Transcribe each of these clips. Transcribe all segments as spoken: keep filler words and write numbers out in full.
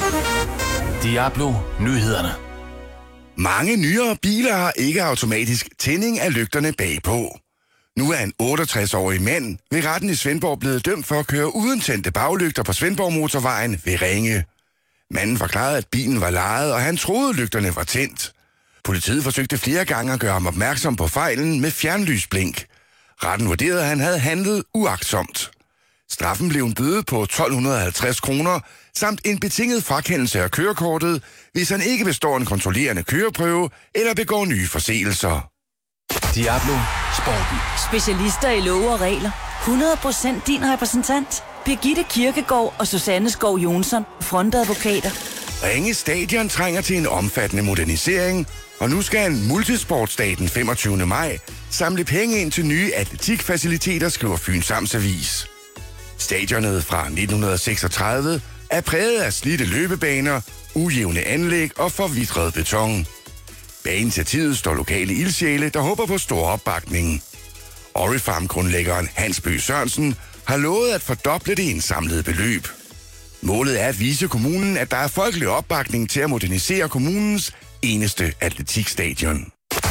Diablo Nyhederne. Mange nyere biler har ikke automatisk tænding af lygterne bagpå. Nu er en otteogtres-årig mand ved retten i Svendborg blevet dømt for at køre uden tændte baglygter på Svendborg Motorvejen ved Ringe. Manden forklarede, at bilen var lejet, og han troede, lygterne var tændt. Politiet forsøgte flere gange at gøre ham opmærksom på fejlen med fjernlysblink. Retten vurderede, at han havde handlet uagtsomt. Straffen blev en bøde på tolv halvtreds kroner, samt en betinget frakendelse af kørekortet, hvis han ikke består en kontrollerende køreprøve eller begår nye forseelser. Diablo Sporten. Specialister i love og regler. hundrede procent din repræsentant. Birgitte Kirkegaard og Susanne Skov Jonsson, frontadvokater. Ringe Stadion trænger til en omfattende modernisering, og nu skal en multisportsdag den femogtyvende maj samle penge ind til nye atletikfaciliteter, skriver Fyns Amtsavis. Stadionet fra nitten seksogtredive er præget af slidte løbebaner, ujævne anlæg og forvitret beton. Bag initiativet står lokale ildsjæle, der håber på stor opbakning. Orifarm-grundlæggeren Hans Bøgh Sørensen har lovet at fordoble det indsamlede beløb. Målet er at vise kommunen, at der er folkelig opbakning til at modernisere kommunens eneste atletikstadion.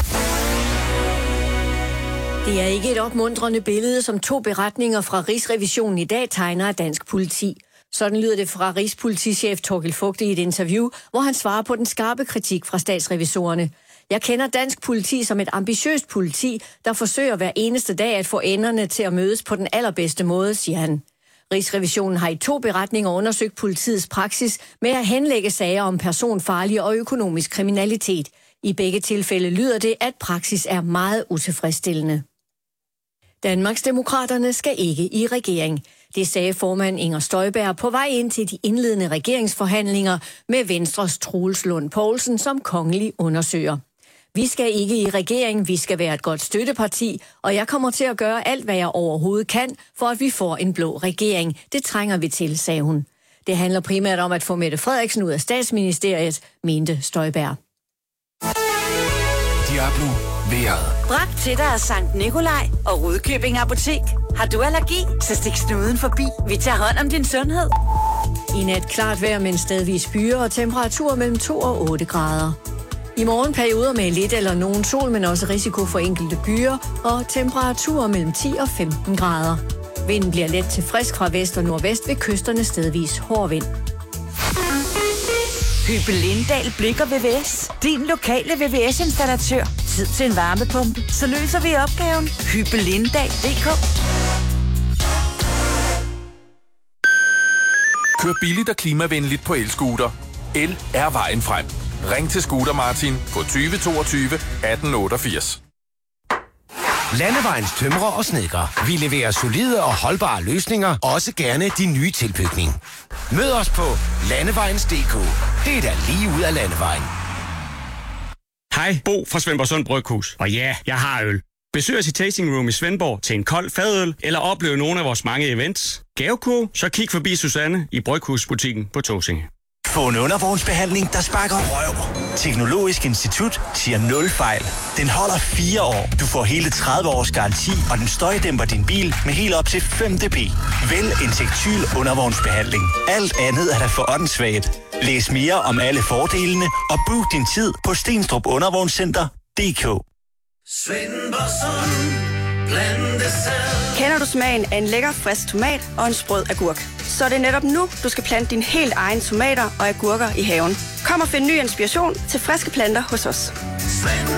Det er ikke et opmuntrende billede, som to beretninger fra Rigsrevisionen i dag tegner af dansk politi. Sådan lyder det fra Rigspolitichef Torkild Fugte i et interview, hvor han svarer på den skarpe kritik fra statsrevisorerne. Jeg kender dansk politi som et ambitiøst politi, der forsøger hver eneste dag at få enderne til at mødes på den allerbedste måde, siger han. Rigsrevisionen har i to beretninger undersøgt politiets praksis med at henlægge sager om personfarlig og økonomisk kriminalitet. I begge tilfælde lyder det, at praksis er meget utilfredsstillende. Danmarksdemokraterne skal ikke i regering. Det sagde formand Inger Støjberg på vej ind til de indledende regeringsforhandlinger med Venstres Troels Lund Poulsen som kongelig undersøger. Vi skal ikke i regering, vi skal være et godt støtteparti, og jeg kommer til at gøre alt, hvad jeg overhovedet kan, for at vi får en blå regering. Det trænger vi til, sagde hun. Det handler primært om at få Mette Frederiksen ud af statsministeriet, mente Støjberg. Diablo Vejret. Bragt til dig af Sankt Nikolaj og Rudkøbing Apotek. Har du allergi, så stik snuden forbi. Vi tager hånd om din sundhed. I nat klart vejr med en stedvis byer og temperaturer mellem to og otte grader. I morgen perioder med lidt eller nogen sol, men også risiko for enkelte byer og temperaturer mellem ti og femten grader. Vinden bliver let til frisk fra vest og nordvest ved kysterne stedvis hård vind. Hyppe Lindahl Blik og V V S. Din lokale V V S-installatør. Tid til en varmepumpe. Så løser vi opgaven. Hyppe Lindahl punktum d k. Kør billigt og klimavenligt på elscooter. El er vejen frem. Ring til Scooter Martin på tyve toogtyve atten otteogfirs. Landevejens tømrer og snedkere. Vi leverer solide og holdbare løsninger, også gerne din nye tilbygning. Mød os på landevejens punktum d k. Det er da lige ud af landevejen. Hej, Bo fra Svendborg Sund Bryghus. Og ja, jeg har øl. Besøg os i Tasting Room i Svendborg til en kold fadøl, eller opleve nogle af vores mange events. Gavekurv, så kig forbi Susanne i Bryghusbutikken på Tåsinge. Få en undervognsbehandling, der sparker røv. Teknologisk Institut siger nul fejl. Den holder fire år. Du får hele tredive års garanti, og den støjdæmper din bil med helt op til fem decibel. Vælg en Tektyl undervognsbehandling. Alt andet er da for åndssvagt. Læs mere om alle fordelene og book din tid på Stenstrup Undervognscenter punktum d k. Kender du smagen af en lækker frisk tomat og en sprød agurk? Så er det netop nu, du skal plante din helt egen tomater og agurker i haven. Kom og find ny inspiration til friske planter hos os.